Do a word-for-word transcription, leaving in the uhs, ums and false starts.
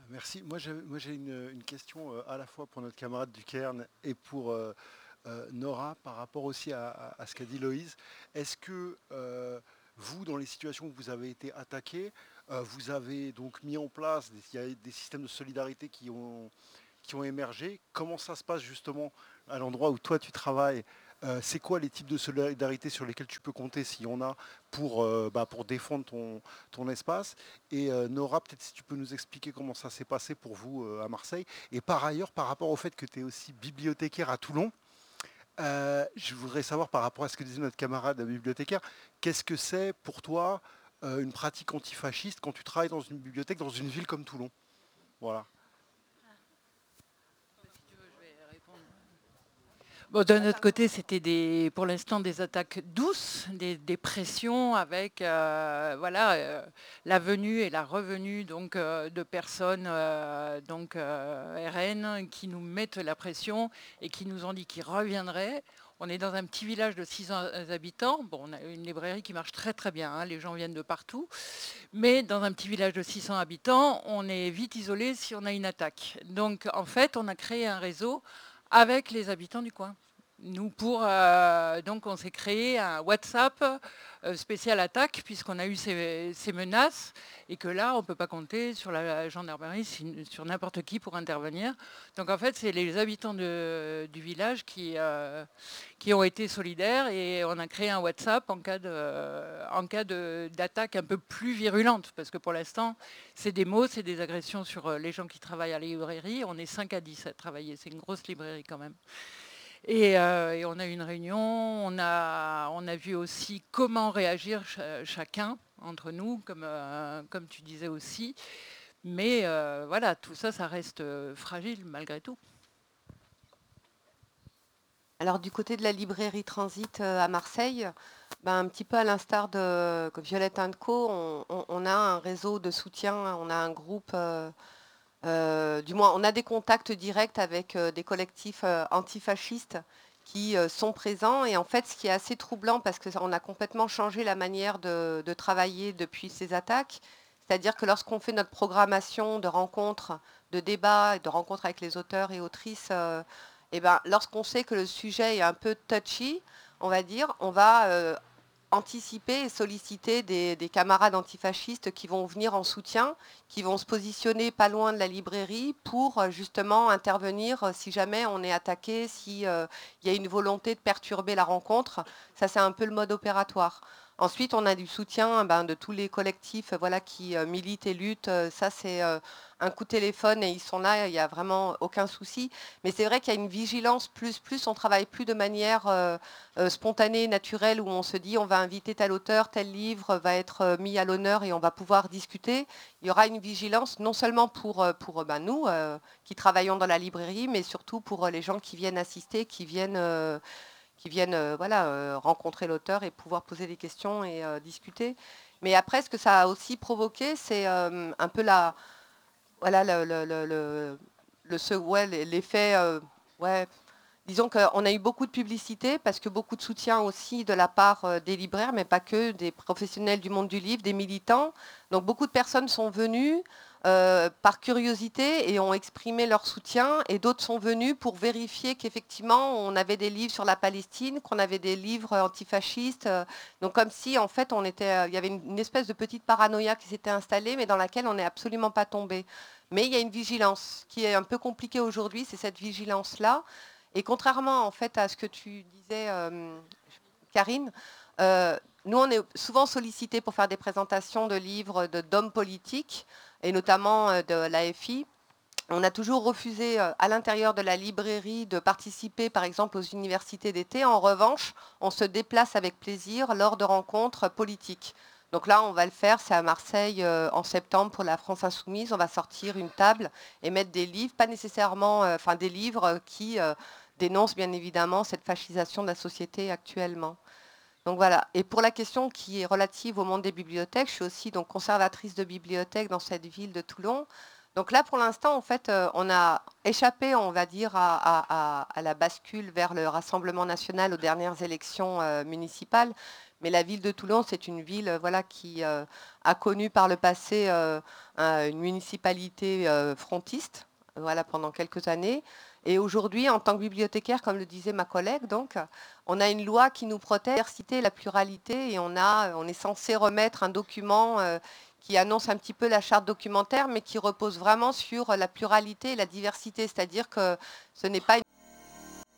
Merci. Moi, j'ai, moi, j'ai une, une question euh, à la fois pour notre camarade du Cairn et pour euh, euh, Nora par rapport aussi à, à- à ce qu'a dit Loïse. Est-ce que euh, vous, dans les situations où vous avez été attaqué, euh, vous avez donc mis en place des, il y a des systèmes de solidarité qui ont, qui ont émergé? Comment ça se passe justement à l'endroit où toi tu travailles? Euh, c'est quoi les types de solidarité sur lesquels tu peux compter s'il y en a pour, euh, bah, pour défendre ton, ton espace? Et euh, Nora, peut-être si tu peux nous expliquer comment ça s'est passé pour vous euh, à Marseille. Et par ailleurs, par rapport au fait que tu es aussi bibliothécaire à Toulon, euh, je voudrais savoir par rapport à ce que disait notre camarade bibliothécaire, qu'est-ce que c'est pour toi euh, une pratique antifasciste quand tu travailles dans une bibliothèque dans une ville comme Toulon? Voilà. Si tu veux, je vais répondre. Bon, de notre côté, c'était des, pour l'instant des attaques douces, des, des pressions avec euh, voilà, euh, la venue et la revenue donc, euh, de personnes euh, donc, euh, R N qui nous mettent la pression et qui nous ont dit qu'ils reviendraient. On est dans un petit village de six cents habitants. Bon, on a une librairie qui marche très très bien, hein, les gens viennent de partout. Mais dans un petit village de six cents habitants, on est vite isolé si on a une attaque. Donc en fait, on a créé un réseau avec les habitants du coin. Nous, pour, euh, donc, on s'est créé un WhatsApp euh, spécial attaque, puisqu'on a eu ces, ces menaces, et que là, on ne peut pas compter sur la gendarmerie, sur n'importe qui pour intervenir. Donc, en fait, c'est les habitants de- du village qui, euh, qui ont été solidaires, et on a créé un WhatsApp en cas de, en cas de- d'attaque un peu plus virulente, parce que pour l'instant, c'est des mots, c'est des agressions sur euh, les gens qui travaillent à la librairie. On est cinq à dix à travailler, c'est une grosse librairie quand même. Et, euh, et on a eu une réunion, on a, on a vu aussi comment réagir ch- chacun entre nous, comme, euh, comme tu disais aussi. Mais euh, voilà, tout ça, ça reste euh, fragile malgré tout. Alors du côté de la librairie Transit euh, à Marseille, ben, un petit peu à l'instar de que Violette and Co, on, on- on a un réseau de soutien, on a un groupe, euh, euh, du moins on a des contacts directs avec euh, des collectifs euh, antifascistes qui euh, sont présents. Et en fait, ce qui est assez troublant, parce qu'on a complètement changé la manière de, de travailler depuis ces attaques, c'est-à-dire que lorsqu'on fait notre programmation de rencontres, de débats et de rencontres avec les auteurs et autrices, euh, eh ben, lorsqu'on sait que le sujet est un peu touchy, on va dire, on va euh, anticiper et solliciter des, des camarades antifascistes qui vont venir en soutien, qui vont se positionner pas loin de la librairie pour euh, justement intervenir euh, si jamais on est attaqué, s'il y a une volonté de perturber la rencontre. Ça, c'est un peu le mode opératoire. Ensuite, on a du soutien ben, de tous les collectifs euh, voilà, qui euh, militent et luttent. Euh, Ça, c'est euh, un coup de téléphone et ils sont là, il n'y a vraiment aucun souci. Mais c'est vrai qu'il y a une vigilance plus, plus, on travaille plus de manière euh, euh, spontanée, naturelle, où on se dit on va inviter tel auteur, tel livre va être euh, mis à l'honneur et on va pouvoir discuter. Il y aura une vigilance non seulement pour, euh, pour euh, ben, nous euh, qui travaillons dans la librairie, mais surtout pour euh, les gens qui viennent assister, qui viennent, euh, qui viennent euh, voilà, euh, rencontrer l'auteur et pouvoir poser des questions et euh, discuter. Mais après, ce que ça a aussi provoqué, c'est euh, un peu la, voilà, le, le, le, le, le- ce- ouais, l'effet, euh, ouais, disons qu'on a eu beaucoup de publicité parce que beaucoup de soutien aussi de la part euh, des libraires, mais pas que, des professionnels du monde du livre, des militants. Donc beaucoup de personnes sont venues euh, par curiosité et ont exprimé leur soutien, et d'autres sont venus pour vérifier qu'effectivement on avait des livres sur la Palestine, qu'on avait des livres antifascistes. euh, Donc comme si en fait on était, euh, il y avait une, une espèce de petite paranoïa qui s'était installée, mais dans laquelle on n'est absolument pas tombé. Mais il y a une vigilance qui est un peu compliquée aujourd'hui, c'est cette vigilance-là. Et contrairement en fait à ce que tu disais, euh, Karine, euh, nous on est souvent sollicités pour faire des présentations de livres de- d'hommes politiques, et notamment euh, de l'A F I. On a toujours refusé euh, à l'intérieur de la librairie de participer par exemple aux universités d'été. En revanche, on se déplace avec plaisir lors de rencontres politiques. Donc là, on va le faire, c'est à Marseille euh, en septembre pour la France Insoumise. On va sortir une table et mettre des livres, pas nécessairement, euh, enfin des livres qui euh, dénoncent bien évidemment cette fascisation de la société actuellement. Donc voilà. Et pour la question qui est relative au monde des bibliothèques, je suis aussi donc conservatrice de bibliothèque dans cette ville de Toulon. Donc là, pour l'instant, en fait, euh, on a échappé, on va dire, à, à- à- à la bascule vers le Rassemblement national aux dernières élections euh, municipales. Mais la ville de Toulon, c'est une ville euh, voilà, qui euh, a connu par le passé euh, un- une municipalité euh, frontiste voilà, pendant quelques années. Et aujourd'hui, en tant que bibliothécaire, comme le disait ma collègue, donc, on a une loi qui nous protège la diversité et la pluralité et on, a, on est censé remettre un document euh, qui annonce un petit peu la charte documentaire, mais qui repose vraiment sur la pluralité et la diversité. C'est-à-dire que ce n'est pas une